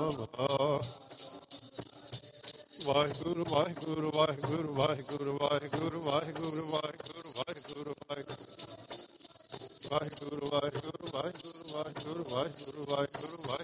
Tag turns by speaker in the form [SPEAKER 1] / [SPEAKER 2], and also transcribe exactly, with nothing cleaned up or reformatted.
[SPEAKER 1] ਨਾਮ। ਵਾਹਿਗੁਰੂ ਵਾਹਿਗੁਰੂ ਵਾਹਿਗੁਰੂ ਵਾਹਿਗੁਰੂ ਵਾਹਿਗੁਰੂ ਵਾਹਿਗੁਰੂ ਵਾਹਿਗੁਰੂ ਵਾਹਿਗੁਰੂ ਵਾਹਿਗੁਰੂ ਵਾਹਿਗੁਰੂ ਵਾਹਿਗੁਰੂ ਵਾਹਿਗੁਰੂ ਵਾਹਿਗੁਰੂ ਵਾਹਿਗੁਰੂ ਵਾਹਿਗੁਰੂ ਵਾਹਿਗੁਰੂ